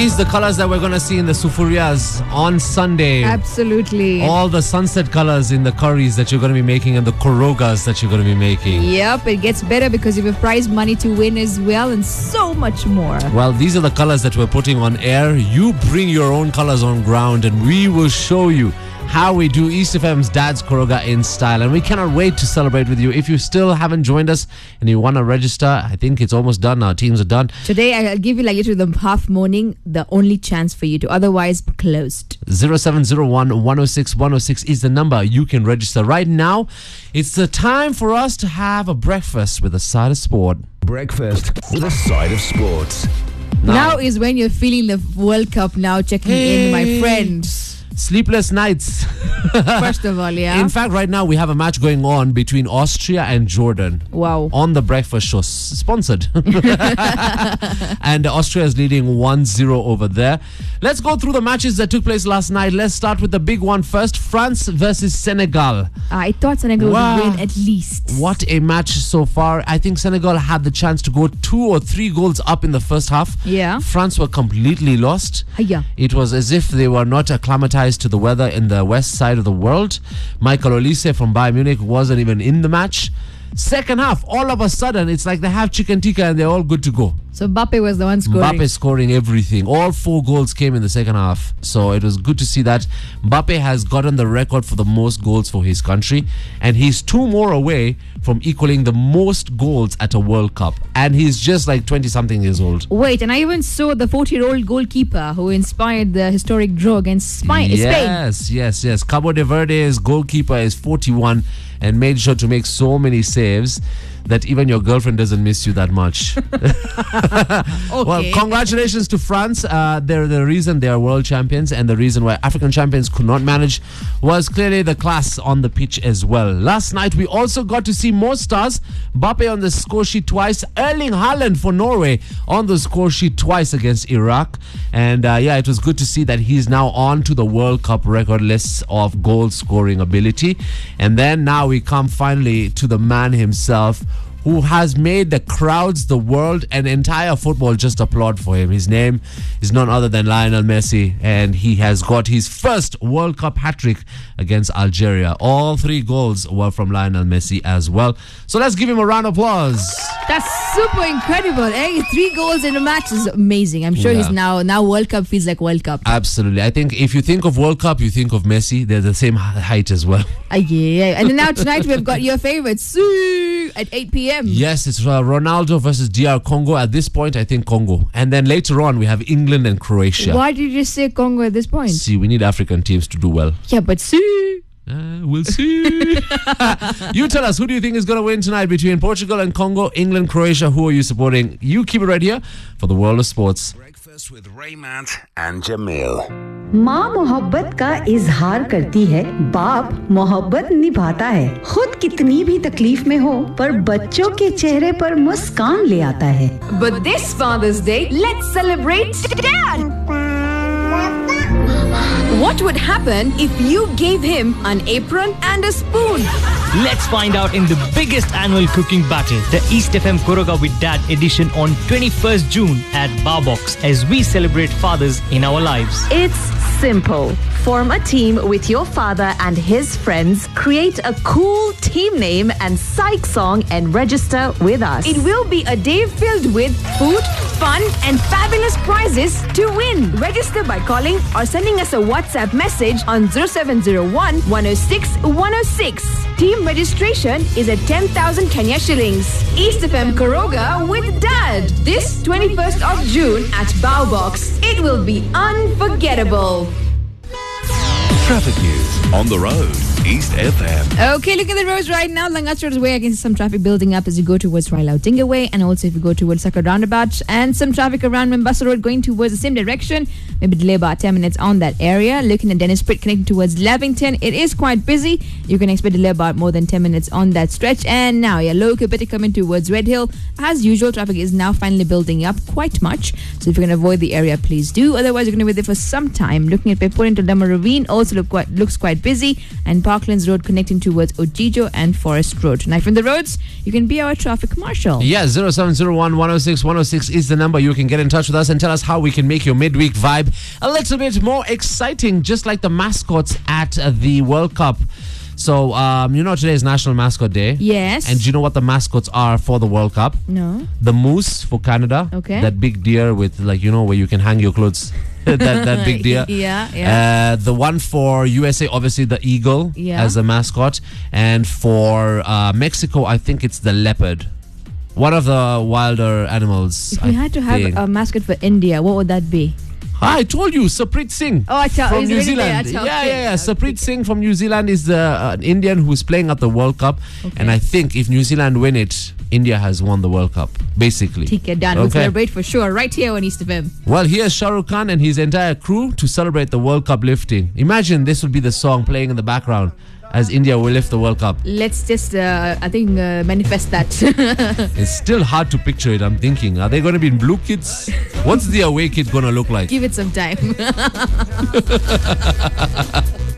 these the colors that we're going to see in the sufurias on Sunday. Absolutely. All the sunset colors in the curries that you're going to be making and the korogas that you're going to be making. Yep, it gets better because you have prize money to win as well and so much more. Well, these are the colors that we're putting on air. You bring your own colors on ground and we will show you how we do East FM's Dad's Koroga in style. And we cannot wait to celebrate with you. If you still haven't joined us and you want to register, I think it's almost done now. Teams are done. Today, I'll give you to the half morning, the only chance for you to. Otherwise, closed. 0701 106 106 is the number. You can register right now. It's the time for us to have a breakfast with a side of sport. Breakfast with a side of sports. Now is when you're feeling the World Cup now checking in, my friends. Sleepless nights. First of all, yeah. In fact, right now we have a match going on between Austria and Jordan. Wow. On the breakfast show, sponsored. And Austria is leading 1-0 over there. Let's go through the matches that took place last night. Let's start with the big one first. France versus Senegal. I thought Senegal would win at least. What a match so far. I think Senegal had the chance to go 2 or 3 goals up in the first half. Yeah. France were completely lost. Yeah. It was as if they were not acclimatized to the weather in the west side of the world. Michael Olise from Bayern Munich wasn't even in the match. Second half, all of a sudden, it's like they have chicken tikka and they're all good to go. So Mbappe was the one scoring. Mbappe scoring everything. All 4 goals came in the second half. So it was good to see that. Mbappe has gotten the record for the most goals for his country. And he's 2 more away from equaling the most goals at a World Cup. And he's just like 20-something years old. Wait, and I even saw the 40-year-old goalkeeper who inspired the historic draw against Spain. Yes. Cabo de Verde's goalkeeper is 41 and made sure to make so many saves that even your girlfriend doesn't miss you that much. Okay. Well, congratulations to France. They're the reason they are world champions, and the reason why African champions could not manage was clearly the class on the pitch as well. Last night, we also got to see more stars. Mbappe on the score sheet twice. Erling Haaland for Norway on the score sheet twice against Iraq. And it was good to see that he's now on to the World Cup record lists of goal scoring ability. And then now we come finally to the man himself, who has made the crowds, the world, and entire football just applaud for him. His name is none other than Lionel Messi, and he has got his first World Cup hat-trick against Algeria. All 3 goals were from Lionel Messi as well. So let's give him a round of applause. That's super incredible, eh? 3 goals in a match is amazing. I'm sure he's now World Cup feels like World Cup. Absolutely. I think if you think of World Cup, you think of Messi. They're the same height as well. Yeah. And then now tonight we've got your favorites at 8 p.m. Yes, it's Ronaldo versus DR Congo. At this point, I think Congo. And then later on, we have England and Croatia. Why did you just say Congo at this point? See, we need African teams to do well. Yeah, but we'll see. You tell us, who do you think is going to win tonight between Portugal and Congo, England, Croatia? Who are you supporting? You keep it right here for the World of Sports. Breakfast with Raymond and Jamil. माँ मोहब्बत का इजहार करती है, बाप मोहब्बत निभाता है. खुद कितनी भी तकलीफ में हो, पर बच्चों के चेहरे पर मुस्कान ले आता है. But this Father's Day, let's celebrate Dad. What would happen if you gave him an apron and a spoon? Let's find out in the biggest annual cooking battle, the East FM Koroga with Dad edition on 21st June at Barbox, as we celebrate fathers in our lives. It's simple. Form a team with your father and his friends, create a cool team name and psych song, and register with us. It will be a day filled with food, fun, and fabulous prizes to win. Register by calling or sending us a WhatsApp message on 0701 106 106. Team registration is at 10,000 Kenya shillings. East FM Koroga with Dad this 21st of June at Bowbox. It will be unforgettable. Traffic news on the road. East FM. Okay, look at the roads right now. Langat Road Way, I can see some traffic building up as you go towards Railau Dinga Way, and also if you go towards Sakar Roundabout, and some traffic around Mombasa Road going towards the same direction. Maybe delay about 10 minutes on that area. Looking at Dennis Pritt connecting towards Lavington, it is quite busy. You can expect delay about more than 10 minutes on that stretch. And now, Local Betty coming towards Red Hill. As usual, traffic is now finally building up quite much. So if you can avoid the area, please do. Otherwise, you're going to be there for some time. Looking at Pepur into Lemma Ravine, also looks quite busy. And Park Parklands Road connecting towards Ojijo and Forest Road. Tonight from the roads, you can be our traffic marshal. Yeah, 0701 106 106 is the number. You can get in touch with us and tell us how we can make your midweek vibe a little bit more exciting, just like the mascots at the World Cup. So, today is National Mascot Day. Yes. And do you know what the mascots are for the World Cup? No. The moose for Canada. Okay. That big deer with, where you can hang your clothes. that big deer. Yeah. The one for USA, obviously the eagle as a mascot. And for Mexico, I think it's the leopard. One of the wilder animals. If we had to have a mascot for India, what would that be? I told you, Sarpreet Singh from New Zealand. Yeah. Sarpreet Singh from New Zealand is an Indian who's playing at the World Cup. Okay. And I think if New Zealand win it, India has won the World Cup, basically. Okay, done. We'll celebrate for sure, right here on East FM. Well, here's Shah Rukh Khan and his entire crew to celebrate the World Cup lifting. Imagine this would be the song playing in the background as India will lift the World Cup. Let's just, manifest that. It's still hard to picture it, I'm thinking. Are they going to be in blue kits? What's the away kit going to look like? Give it some time.